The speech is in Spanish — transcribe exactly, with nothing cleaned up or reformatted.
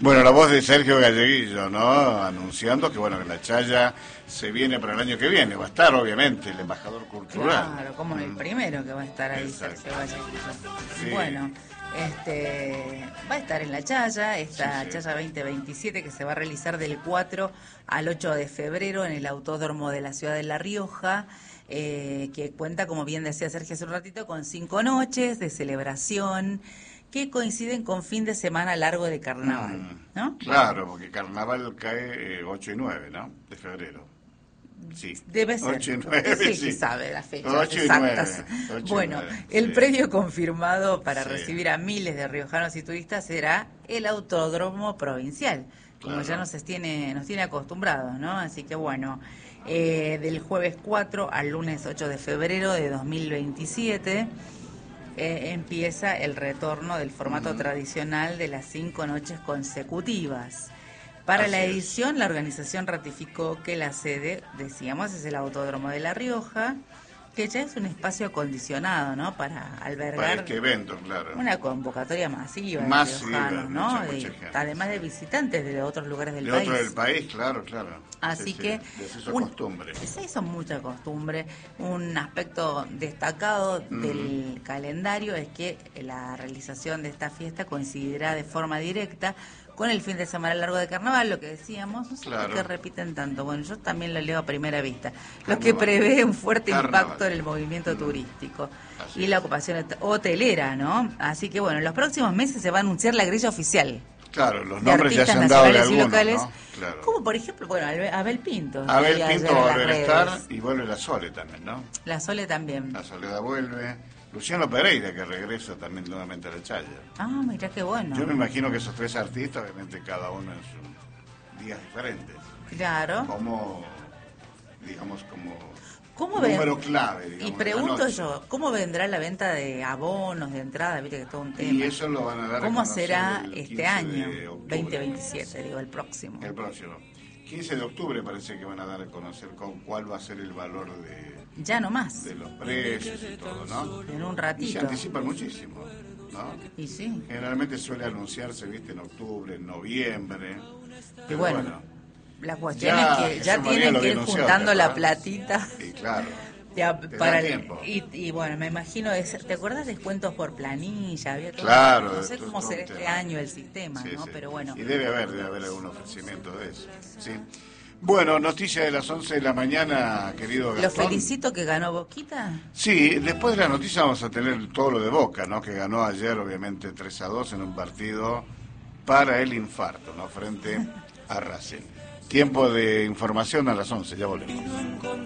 Bueno, la voz de Sergio Galleguillo, ¿no? Anunciando que, bueno, que la Chaya se viene para el año que viene. Va a estar, obviamente, el embajador cultural. Claro, como el primero que va a estar ahí, Exacto. Sergio Galleguillo. Sí. Bueno, este, va a estar en la Chaya, esta Sí, sí. Chaya veinte veintisiete que se va a realizar del cuatro al ocho de febrero en el Autódromo de la ciudad de La Rioja. Eh, que cuenta, como bien decía Sergio hace un ratito, con cinco noches de celebración que coinciden con fin de semana largo de carnaval, Mm, ¿no? Claro, porque carnaval cae eh, ocho y nueve, ¿no? De febrero. Sí. Debe ser. ocho y nueve, Usted sí, sí. que sabe las fechas ocho y exactas. nueve, ocho y Bueno, nueve, el sí. predio confirmado para Sí. recibir a miles de riojanos y turistas será el Autódromo Provincial, como Claro. ya nos tiene, nos tiene acostumbrados, ¿no? Así que bueno, eh, del jueves cuatro al lunes ocho de febrero de dos mil veintisiete eh, empieza el retorno del formato Ujú. tradicional de las cinco noches consecutivas. Para Así la es. edición, la organización ratificó que la sede, decíamos, es el Autódromo de La Rioja, que ya es un espacio acondicionado, ¿no? Para albergar Para este evento, claro. una convocatoria masiva de Masiva, riojanos, ¿no? mucha, De- mucha gente, además de sí. visitantes de otros lugares del De país. otro del país, claro, claro. Así Sí, sí, que de eso un- costumbre. se hizo mucha costumbre. Un aspecto destacado del calendario es que la realización de esta fiesta coincidirá de forma directa con el fin de semana largo de carnaval, lo que decíamos, no sé Claro. por qué repiten tanto. Bueno, yo también lo leo a primera vista. Lo Carnaval. que prevé un fuerte Carnaval. impacto en el movimiento turístico Así y la es. ocupación hot- hotelera, ¿no? Así que bueno, en los próximos meses se va a anunciar la grilla oficial Claro, los de nombres ya artistas se han dado de nacionales y algunos, locales, ¿no? Claro. como por ejemplo, bueno, Abel Abel Pinto. Abel leí Pinto ayer va en a las volver a redes. estar y vuelve la Sole también, ¿no? La Sole también. La Soledad vuelve. Luciano Pereira, que regresa también nuevamente a la Chaya. Ah, mira qué bueno. Yo me imagino que esos tres artistas, obviamente cada uno en sus días diferentes, Claro. como, digamos, como ¿Cómo un ven? número clave, digamos, Y de la pregunto noche. yo, ¿cómo vendrá la venta de abonos, de entrada? Viste que es todo un tema. Y eso lo van a dar a ¿Cómo conocer será el este quince año? de octubre. veinte veintisiete, digo, el próximo. El próximo. quince de octubre parece que van a dar a conocer con cuál va a ser el valor de, Ya no más. de los precios y todo, ¿no? En un Y se ratito. anticipan muchísimo, ¿no? Y sí. Generalmente suele anunciarse, viste, en octubre, en noviembre. Y Pero bueno, bueno, la cuestión ya es que ya Jesús María tienen lo que ir había anunciado, juntando ¿te la acuerdas? platita. Y claro, Ya, te da para el- tiempo. y, y bueno, me imagino, es- ¿te acuerdas de descuentos por planilla? Había todo- Claro, no sé esto es cómo todo será un este tema. año el sistema, Sí, ¿no? sí. Pero bueno. Y debe haber, debe haber algún ofrecimiento de eso, ¿sí? Bueno, noticia de las once de la mañana, querido Lo Gastón. felicito que ganó Boquita. Sí, después de la noticia vamos a tener todo lo de Boca, ¿no? Que ganó ayer, obviamente, tres a dos en un partido para el infarto, ¿no? Frente a Racing. Tiempo de información a las once, ya volvemos.